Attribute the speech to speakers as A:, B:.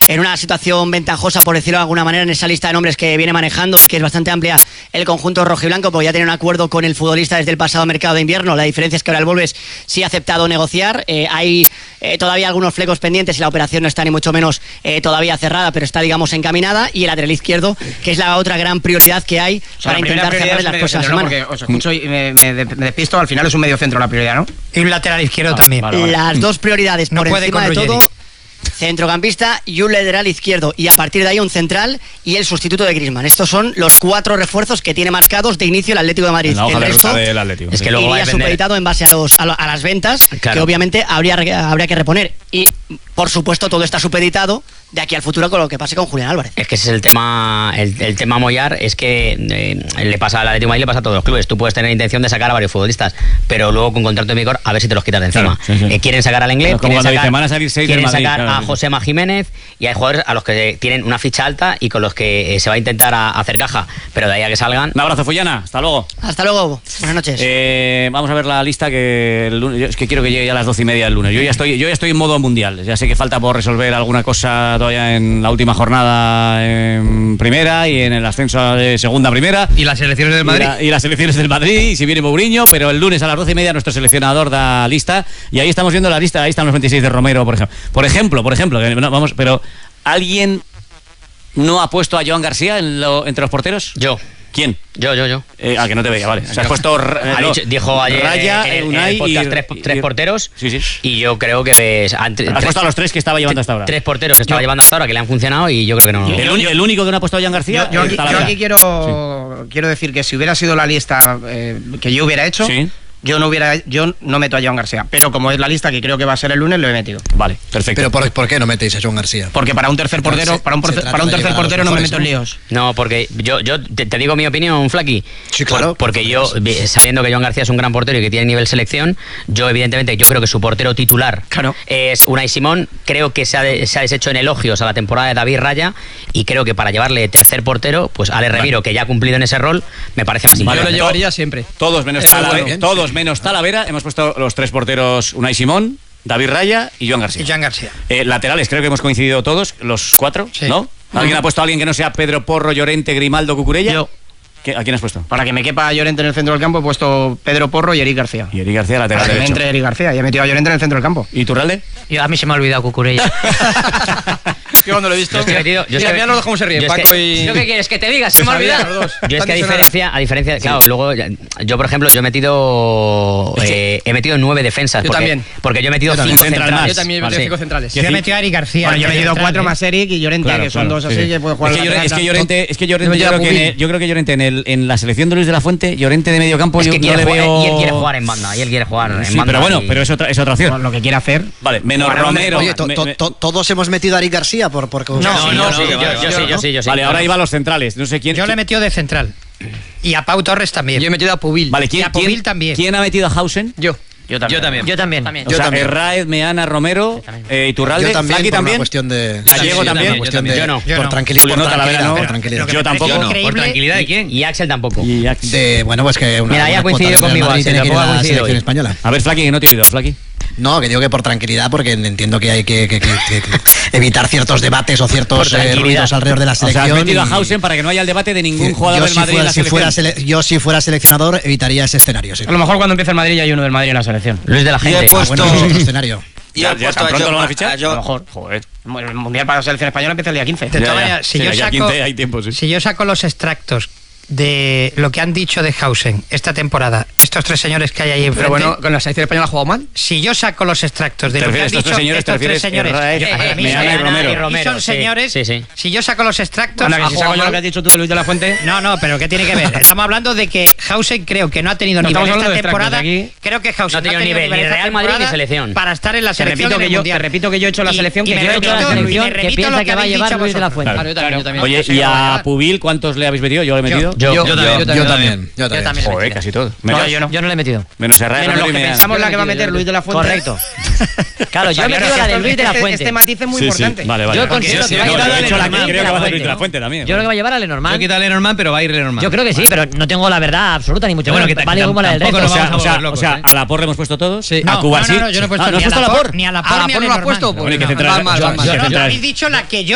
A: en una situación ventajosa, por decirlo de alguna manera, en esa lista de nombres que viene manejando y que es bastante amplia el conjunto rojiblanco, porque ya tiene un acuerdo con el futbolista desde el pasado mercado de invierno. La diferencia es que ahora el Wolves sí ha aceptado negociar. Hay todavía algunos flecos pendientes y la operación no está ni mucho menos todavía cerrada, pero está, digamos, encaminada. Y el lateral izquierdo, que es la otra gran prioridad que hay para intentar cerrar las próximas semanas.
B: Porque os escucho y me despisto, al final es un medio centro la prioridad, ¿no?
C: Y un lateral izquierdo también.
A: Vale. Las dos prioridades por encima de todo: centrocampista y un lateral izquierdo, y a partir de ahí un central y el sustituto de Griezmann. Estos son los 4 refuerzos que tiene marcados de inicio el Atlético de Madrid.
D: El
A: resto
D: del Atlético.
A: es que luego iría supeditado en base a las ventas, claro, que obviamente habría que reponer. Y por supuesto todo está supeditado de aquí al futuro con lo que pase con Julián Álvarez.
E: Es que ese es el tema, el tema Moyar, es que le pasa al Atlético de Madrid, le pasa a todos los clubes. Tú puedes tener intención de sacar a varios futbolistas, pero luego con contrato de vigor a ver si te los quitas de encima. Claro, sí. Quieren sacar al Inglés, quieren sacar a Josema Jiménez, y hay jugadores a los que tienen una ficha alta y con los que se va a intentar hacer caja, pero de ahí a que salgan.
D: Un abrazo, Fullana, hasta luego.
A: Hasta luego, buenas noches.
D: Vamos a ver la lista, que el lunes, es que quiero que llegue ya a las 12:30 del lunes. Yo ya estoy en modo mundial, ya sé que falta por resolver alguna cosa todavía en la última jornada en primera y en el ascenso de segunda primera.
C: Y las selecciones del Madrid.
D: Y las selecciones del Madrid, y si viene Mourinho, pero el lunes a las 12:30 nuestro seleccionador da lista, y ahí estamos viendo la lista. Ahí están los 26 de Romero, por ejemplo, que no, vamos, pero ¿alguien no ha puesto a Joan García entre los porteros?
E: Yo.
D: ¿Quién?
E: Yo.
D: Que no te veía, vale. O sea, has puesto...
E: dijo ayer
D: Raya,
E: en el podcast tres porteros.
D: Sí.
E: Y yo creo que...
D: Has puesto a los 3 que estaba llevando hasta ahora.
E: 3 porteros que estaba llevando hasta ahora, que le han funcionado, y yo creo que no...
D: El único que no ha puesto a Joan García...
B: Yo aquí quiero decir que si hubiera sido la lista que yo hubiera hecho... ¿Sí? Yo no meto a Joan García, pero como es la lista que creo que va a ser el lunes, lo he metido.
D: Vale, perfecto.
F: Pero ¿por qué no metéis a Joan García?
B: Porque para un tercer portero, para un tercer portero no me meto en líos.
E: No, porque yo te digo mi opinión, Flaky.
F: Sí, claro.
E: Porque yo, sabiendo que Joan García es un gran portero y que tiene nivel selección, yo evidentemente creo que su portero titular es Unai Simón. Creo que se ha deshecho en elogios a la temporada de David Raya, y creo que para llevarle tercer portero, pues Ale Remiro, que ya ha cumplido en ese rol, me parece más
C: interesante. Yo lo llevaría siempre.
D: Todos menos Talavera, hemos puesto los 3 porteros: Unai Simón, David Raya y Joan García. Laterales, creo que hemos coincidido todos, los 4, sí. ¿No? ¿Alguien ha puesto a alguien que no sea Pedro Porro, Llorente, Grimaldo, Cucurella?
B: Yo.
D: ¿A quién has puesto?
B: Para que me quepa Llorente en el centro del campo he puesto Pedro Porro y Eric García.
D: Y Eric García lateral
B: derecho.
D: Para que
B: me entre Eric García, y he metido a Llorente en el centro del campo.
D: ¿Y Turralde?
E: A mí se me ha olvidado Cucurella.
C: Es que cuando lo he visto... Mira, no lo dejamos ser bien, Paco y...
E: ¿Yo qué quieres? ¿Que te diga? Se me ha olvidado. Yo es que a diferencia... Claro, luego... Yo, por ejemplo, he metido 9 defensas.
C: Yo también.
E: Porque yo he metido 5 centrales.
C: Yo también he metido 5 centrales.
A: Yo he metido a Eric García.
B: Bueno, yo he metido 4 más Eric y Llorente, que son 2 así que puede jugar.
D: Es que Llorente, yo creo que Llorente en la selección de Luis de la Fuente, Llorente de medio campo,
E: es que
D: yo le veo...
E: Y él quiere jugar en banda,
D: Pero bueno, pero es otra opción.
B: Lo que quiere hacer.
D: Vale, menos Romero.
F: Oye, todos hemos metido a Eric García porque...
E: Yo sí.
D: Vale, ahora iba a los centrales. No sé quién.
A: Yo le he metido de central. Y a Pau Torres también.
C: Yo he metido a Pubil.
D: Vale, ¿quién ha metido a Hausen?
C: Yo también.
D: O sea, Herráez, Meana, Romero, Iturralde, Flaki también.
F: Cuestión de...
D: Gallego también.
F: Yo no. Por tranquilidad.
D: Por tranquilidad. Yo tampoco.
C: ¿Por tranquilidad de quién?
E: Y Axel tampoco.
F: Bueno, pues que...
E: Mira, ahí ha coincidido conmigo.
F: Tiene que ir a la selección española.
D: A ver, Flaki, que no te he oído, Flaki.
F: No, que digo que por tranquilidad, porque entiendo que hay que evitar ciertos debates o ciertos ruidos alrededor de la selección.
D: O sea, has metido a Hausen para que no haya el debate de ningún jugador del Madrid en la selección.
F: Yo, si fuera seleccionador, evitaría ese escenario. Sí.
B: A lo mejor cuando empiece el Madrid ya hay uno del Madrid en la selección.
E: Luis de la Gente.
F: Bueno, es otro escenario.
D: ¿Ya tan pronto lo van a fichar?
B: A lo mejor. Joder. El Mundial para la selección española empieza el día 15.
A: De todas maneras, si yo saco los extractos de lo que han dicho de Hausen esta temporada, estos 3 señores que hay ahí enfrente...
C: Pero bueno, ¿con la selección española ha jugado mal?
A: Si yo saco los extractos de lo que han dicho estos tres señores,
D: Meana y Romero.
A: Y son señores, si yo saco los extractos...
B: Bueno, que si saco yo lo que has dicho tú de Luis de la Fuente...
A: No, pero ¿qué tiene que ver? Estamos hablando de que Hausen creo que no ha tenido nivel esta temporada. Creo que Hausen
E: no ha tenido nivel ni Real Madrid ni selección.
A: Para estar en la selección del Mundial.
B: Te repito que yo he hecho la selección que
E: piensa que va a llevar Luis de la Fuente.
D: Oye, ¿y a Pubil cuántos le habéis metido? ¿Yo le he metido?
F: Yo también.
D: Joder, casi todo.
E: Yo no le he metido.
D: Menos Herrera.
B: Menos lo que pensamos la que va a meter Luis de la Fuente.
E: Correcto. Claro, yo he metido la de Luis de la Fuente.
B: Este matiz es muy importante.
D: Vale.
E: Yo considero que va a llevar a Lenormand.
D: Creo que va a ser Luis de la Fuente también.
E: Yo creo que va a llevar a Lenormand.
C: Yo he quitado a Lenormand, pero va a ir Lenormand.
E: Yo creo que sí, pero no tengo la verdad absoluta ni mucho menos. Vale como la del resto.
D: O sea, a la Porre hemos puesto todos.
C: Sí.
D: A Cuba sí.
A: No, yo no he puesto
D: ni a la Porre.
A: Ni a la Porre ni a
C: no lo has puesto.
D: Bueno, hay que centrar.
A: Habéis dicho la que yo